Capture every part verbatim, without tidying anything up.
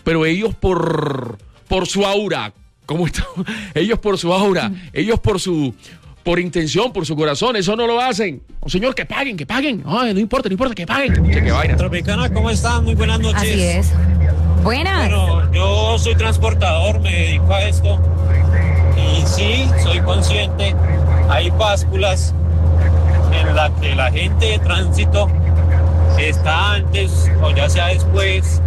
pero ellos por, por su aura, ¿cómo está? Ellos por su aura, ellos por su... por intención, por su corazón, eso no lo hacen. Oh, señor, que paguen, que paguen. Ay, no importa, no importa, que paguen. Che, qué vaina. Tropicana, ¿cómo están? Muy buenas noches. Así es. Buenas. Bueno, yo soy transportador, me dedico a esto. Y sí, soy consciente. Hay básculas en las que la gente de tránsito está antes o ya sea después,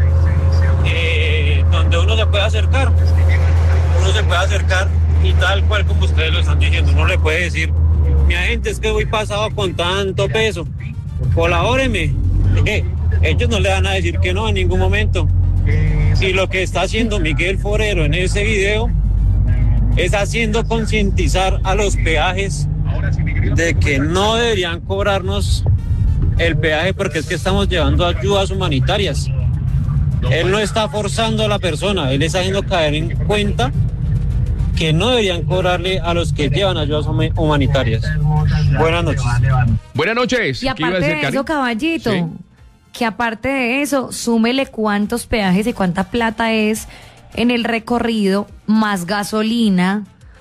eh, donde uno se puede acercar. Uno se puede acercar. Y tal cual como ustedes lo están diciendo, uno le puede decir, mi agente, es que voy pasado con tanto peso, colabóreme. Eh, ellos no le van a decir que no en ningún momento. Y lo que está haciendo Miguel Forero en ese video es haciendo concientizar a los peajes de que no deberían cobrarnos el peaje porque es que estamos llevando ayudas humanitarias. Él no está forzando a la persona, él está haciendo caer en cuenta que no deberían cobrarle a los que llevan ayudas humanitarias. Buenas noches. Buenas noches. Y aparte de Cari? eso, caballito, Sí. que aparte de eso, súmele cuántos peajes y cuánta plata es en el recorrido, más gasolina,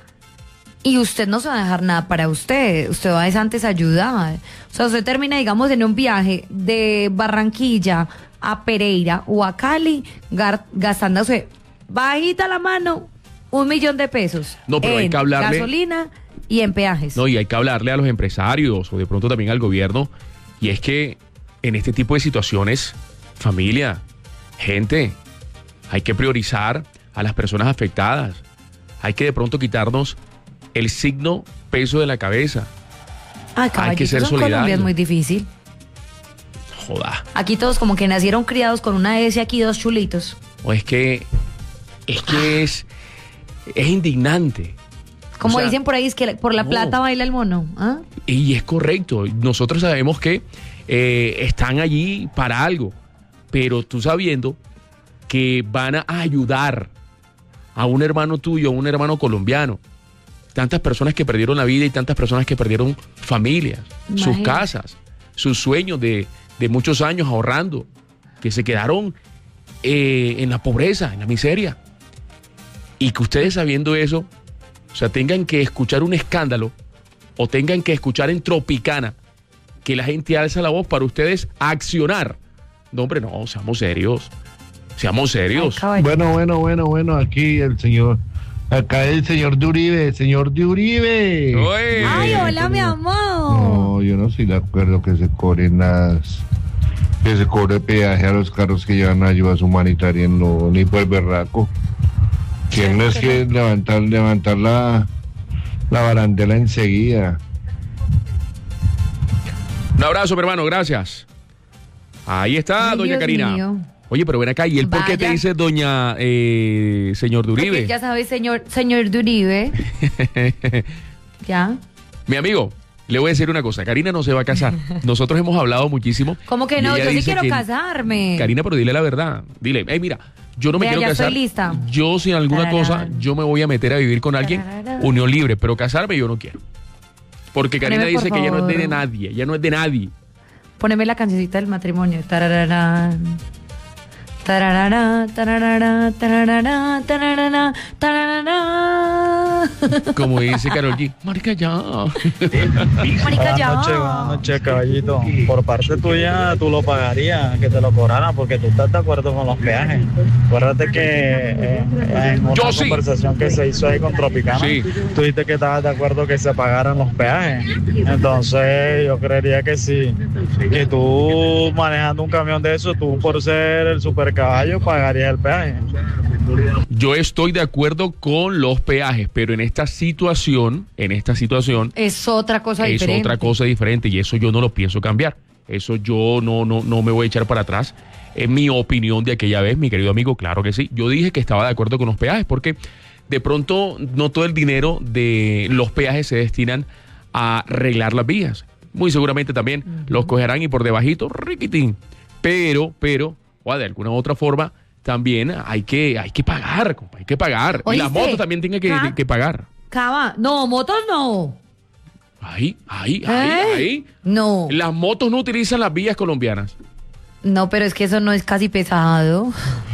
y usted no se va a dejar nada para usted. Usted va a antes ayudar. O sea, usted termina, digamos, en un viaje de Barranquilla a Pereira o a Cali, gar- gastándose bajita la mano un millón de pesos. No, pero en hay que hablarle- gasolina y en peajes. No, y hay que hablarle a los empresarios o de pronto también al gobierno. Y es que en este tipo de situaciones, familia, gente, hay que priorizar a las personas afectadas. Hay que de pronto quitarnos el signo peso de la cabeza. Ay, hay que ser caballito, eso en Colombia solidario. es muy difícil. Joda. Aquí todos como que nacieron criados con una S, aquí dos chulitos. O es que es que es es indignante. Como O sea, dicen por ahí, es que por la no. plata baila el mono. ¿Ah? Y es correcto. Nosotros sabemos que eh, están allí para algo, pero tú sabiendo que van a ayudar a un hermano tuyo, a un hermano colombiano, tantas personas que perdieron la vida y tantas personas que perdieron familias, sus Imagínate. casas, sus sueños de, de muchos años ahorrando, que se quedaron eh, en la pobreza, en la miseria. Y que ustedes sabiendo eso, o sea, tengan que escuchar un escándalo o tengan que escuchar en Tropicana que la gente alza la voz para ustedes accionar. No, hombre, no, seamos serios. Seamos serios. Ay, caballito. Bueno, bueno, bueno, bueno, aquí el señor, acá el señor de Uribe, señor de Uribe. Oye. Ay, hola, mi amor. No, yo no estoy de acuerdo que se cobren las, que se cobre peaje a los carros que llevan ayudas humanitarias, no, ni por el berraco. Tienes que levantar, levantar la, la barandela enseguida. Un abrazo, mi hermano, gracias. Ahí está, Ay, doña Dios Karina. mío. Oye, pero ven acá, ¿y él por qué te Vaya. dice doña eh, señor Porque Duribe? ya sabes, señor, señor Duribe. Ya. Mi amigo, le voy a decir una cosa, Karina no se va a casar. Nosotros hemos hablado muchísimo. ¿Cómo que y no? ella Yo sí dice quiero que- casarme. Karina, pero dile la verdad. Dile, hey, mira, yo no me Vea, quiero ya casar. estoy lista. Yo sin alguna Tararán. cosa, yo me voy a meter a vivir con alguien, Tararán. unión libre, pero casarme yo no quiero. Porque Karina Poneme, dice por que ella no es de favor. nadie, ella no es de nadie. Poneme la cancioncita del matrimonio. Tarararán. Tararará, tararará, tararará, tararará, tararará. Como dice Karol G, marica ya. Marica, ya. Buenas noches, buenas noches, caballito. Por parte tuya, tú lo pagarías, que te lo cobraran, porque tú estás de acuerdo con los peajes. Acuérdate que eh, en otra Yo sí. conversación que se hizo ahí con Tropicana, Sí. tú dijiste que estabas de acuerdo que se pagaran los peajes. Entonces, yo creería que sí. Que tú manejando un camión de eso, tú por ser el super caballo, pagarías el peaje. Yo estoy de acuerdo con los peajes, pero en esta situación, en esta situación, Es otra cosa es diferente. otra cosa diferente y eso yo no lo pienso cambiar. Eso yo no, no, no me voy a echar para atrás. Es mi opinión de aquella vez, mi querido amigo, claro que sí. Yo dije que estaba de acuerdo con los peajes porque de pronto no todo el dinero de los peajes se destinan a arreglar las vías. Muy seguramente también uh-huh. los cogerán y por debajito, riquitín. Pero, pero, o de alguna u otra forma, también hay que, hay que pagar, compa, hay que pagar. Y las ¿Oíste? motos también tienen que, Ca- que pagar. Cava. No, motos no. Ahí, ahí, ahí, ¿Eh? ahí. No. Las motos no utilizan las vías colombianas. No, pero es que eso no es casi pesado.